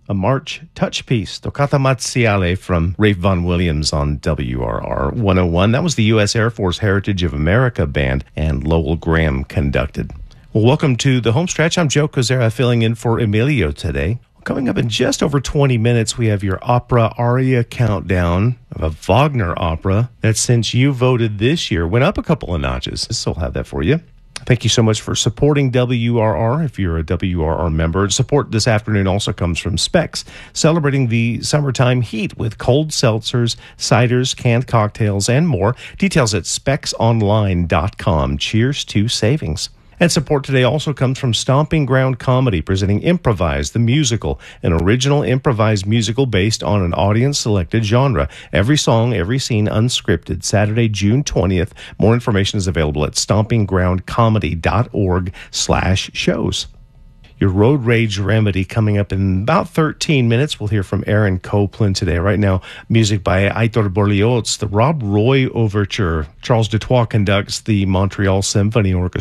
a March touch piece, Toccata Marziale from Rafe Vaughan Williams on WRR 101. That was the U.S. Air Force Heritage of America Band, and Lowell Graham conducted. Well, welcome to the home stretch. I'm Joe Kozera, filling in for Emilio today. Coming up in just over 20 minutes, we have your opera aria countdown of a Wagner opera that, since you voted this year, went up a couple of notches. So we'll have that for you. Thank you so much for supporting WRR. If you're a WRR member, support this afternoon also comes from Specs, celebrating the summertime heat with cold seltzers, ciders, canned cocktails, and more. Details at specsonline.com. Cheers to savings. And support today also comes from Stomping Ground Comedy, presenting Improvise, the musical, an original improvised musical based on an audience-selected genre. Every song, every scene, unscripted. Saturday, June 20th. More information is available at stompinggroundcomedy.org/shows. Your road rage remedy coming up in about 13 minutes. We'll hear from Aaron Copland today. Right now, music by Aitor Berlioz, the Rob Roy Overture. Charles Dutoit conducts the Montreal Symphony Orchestra.